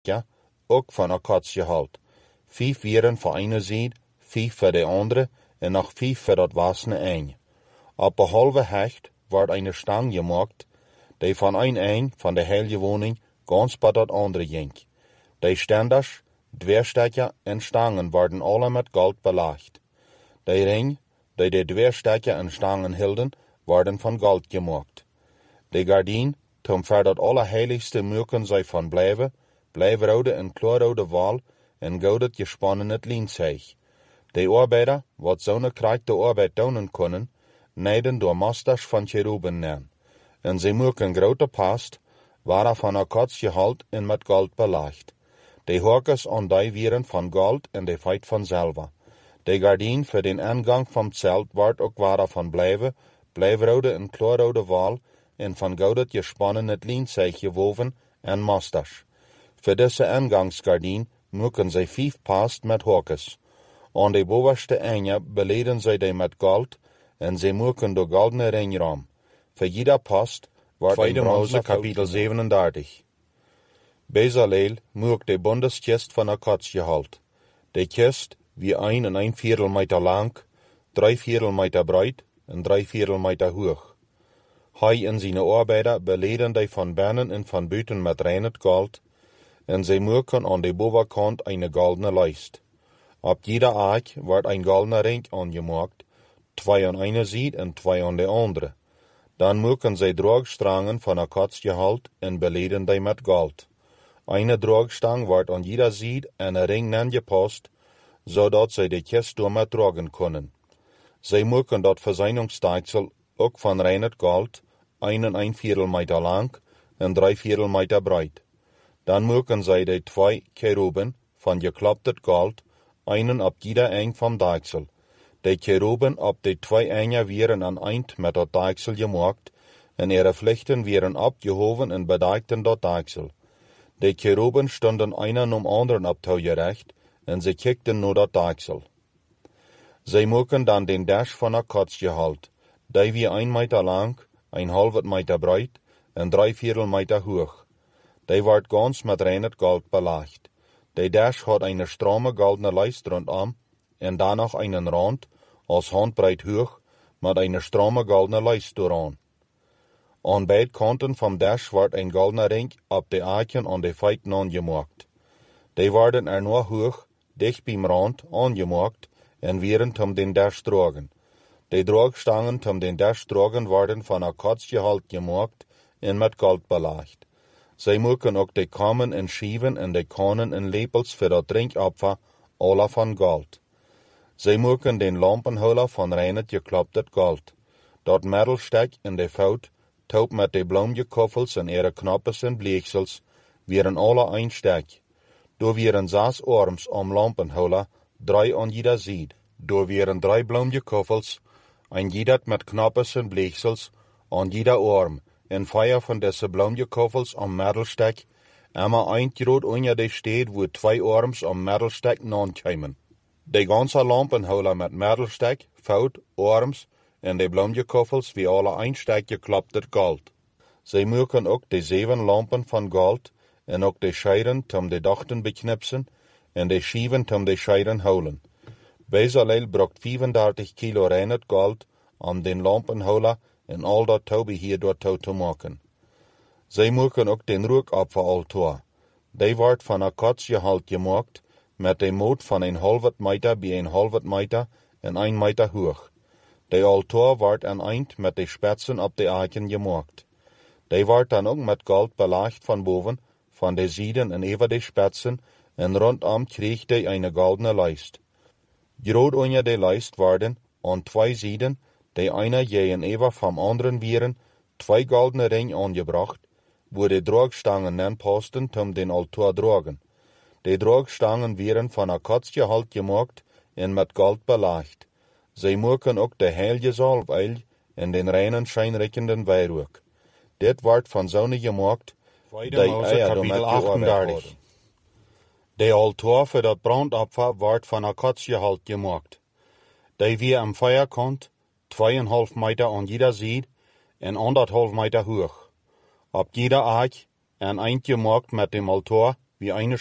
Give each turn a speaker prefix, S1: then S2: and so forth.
S1: stekken, ook van akkatsjehout. 5 wieren voor ene zijd, 5 voor de andere en nog 5 voor dat wasene eind. Op een halve hecht wordt een stang gemaakt, die van een eind van de hele woning gans bij dat andere ging. De stenders, dweerstekken en stangen worden alle met goud belegd. De ring, die de dweerstekken en stangen hielden, worden van goud gemaakt. De gardien, tom voor dat allerheiligste muken zij van blijvrode en kleurrode wal en goudet gespannen het lienzeeg. De arbeider, wat zo'n kracht de arbeid doen kunnen, neiden door masters van cheruben neer. En ze maken grote past, waar van akkatsjehout en met goud belegd. De horkers aan die wieren van goud en de feit van zilver. De gardien voor den aangang van het zelt wordt ook waar van blijvrode en kleurrode wal en van goudet gespannen het lienzeeg gewoven en masters. Voor deze aangangsgardien maken zij 5 past met horkers. Aan de bovenste eind beleden zij die met goud en zij maken de goldene ringraam. Voor ieder past wordt een bronzen kapitel 37. Bezaleel maakt de bondeskist van akkatsjehout. De kist wie 1 1/4 meter lang, 3/4 meter breed en 3/4 meter hoog. Hij en zijn arbeider beleden die van binnen en van buiten met rein goud, en zij maken aan de bovenkant een goldene lijst. Op ieder aak wordt een goldene ring aangemaakt, 2 aan ene zijde en 2 aan de andere. Dan maken zij draagstangen van akkatsjehout en beleden die met goud. Een draagstang wordt aan ieder zijde en een ring aangepast, zodat zij de kist door met dragen kunnen. Zij maken dat verzoeningsstaaksel ook van rein goud, 1 1/4 meter lang en 3/4 meter breed. Dan maken zij de 2 cheruben van geklapte goud, een op ieder eind van daaksel. De cheruben op de 2 einden werden aan eind met dat daaksel gemaakt, en ihre vlechten werden opgehoven en bedekten dat daaksel. De cheruben stonden einer nom anderen op touwgerecht, en ze kikten naar dat daaksel. Zij maken dan den dash van akkatsjehout, die wie 1 meter lang, 1,5 meter breed en 3/4 meter hoog. Die wordt gans met rein goud belegd. De dash had een stramme goldene lijst rondom en dan nog een rand, als handbreed hoog, met een stramme goldene lijst dooraan. Aan beide kanten van dash wordt een goldene ring op de aken aan de feiten aangemaakt. Die worden er nog hoog, dicht bij rand, aangemaakt en werden om den dash dragen. De draagstangen om den dash dragen worden van akkatsjehout gemaakt en met goud belegd. Zij maken ook de kammen en schieven en de kannen en lepels voor dat drinkopfer, alle van goud. Zij maken den lampenholer van rein geklapte goud. Dat middelstek en de fout, taub met de bloemgekoffels en ihre knappes en bleeksels, werden alle een stek. Door werden 6 arms om lampenholer, 3 aan ieder zijde. Door werden 3 bloemgekoffels, een ieder met knappes en bleeksels, aan ieder arm, en 4 van deze bloemgekoffels om middelstek, maar een groot onder de steed waar 2 arms om middelstek nankwamen. De ganse lampenholer met middelstek, fout, arms en de bloemgekoffels wie alle een stek geklapte goud. Zij maken ook de 7 lampen van goud en ook de scheiden om de dachten beknipsen en de schieven om de scheiden houden. Bezaleel bracht 35 kilo rein goud om den lampenholer en al dat toebeheer door te maken. Zij maken ook den rookopferaltaar. Die wordt van akkatsjehout gemaakt met de moot van 1,5 meter bij 1,5 meter en 1 meter hoog. De altaar wordt aan eind met de spetsen op de aken gemaakt. Die wordt dan ook met goud belegd van boven, van de zijden en over de spetsen, en rondom kreeg hij een goldene lijst. Groot onder de lijst worden, aan 2 zijden, de ene gegenüber van anderen wieren, 2 goldene ringen aangebracht, waar de draagstangen aanpasten om den altaar dragen. De draagstangen werden van akkatsjehout gemaakt en met goud belegd. Zij maken ook de heilige zalfolie en den reinen schijnrikkenden wierook. Dit wordt van zonen gemaakt, die kapitel 38. De altaar voor dat brandopfer wordt van akkatsjehout gemaakt. Die weer aan vijfkant, 2,5 meter aan ieder zijde en 1,5 meter hoog. Op ieder aak een eind gemaakt met dem altaar wie eine